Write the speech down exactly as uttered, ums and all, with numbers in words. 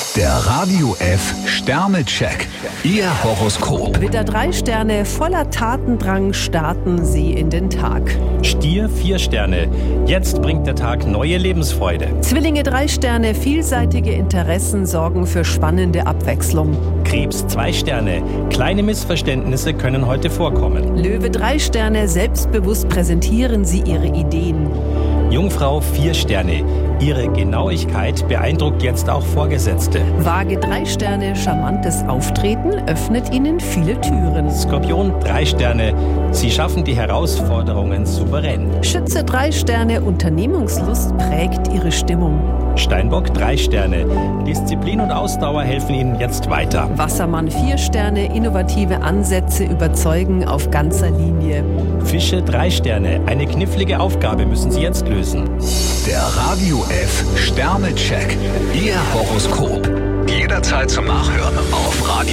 Der Radio F Sternecheck. Ihr Horoskop. Widder drei Sterne, voller Tatendrang starten Sie in den Tag. Stier vier Sterne. Jetzt bringt der Tag neue Lebensfreude. Zwillinge drei Sterne, vielseitige Interessen sorgen für spannende Abwechslung. Krebs zwei Sterne. Kleine Missverständnisse können heute vorkommen. Löwe drei Sterne, selbstbewusst präsentieren Sie Ihre Ideen. Jungfrau vier Sterne. Ihre Genauigkeit beeindruckt jetzt auch Vorgesetzte. Waage drei Sterne, charmantes Auftreten öffnet Ihnen viele Türen. Skorpion drei Sterne. Sie schaffen die Herausforderungen souverän. Schütze drei Sterne, Unternehmungslust prägt Ihre Stimmung. Steinbock drei Sterne. Disziplin und Ausdauer helfen Ihnen jetzt weiter. Wassermann vier Sterne, innovative Ansätze überzeugen auf ganzer Linie. Fische drei Sterne. Eine knifflige Aufgabe müssen Sie jetzt lösen. Der Radio F Sternecheck. Ihr Horoskop. Jederzeit zum Nachhören auf Radio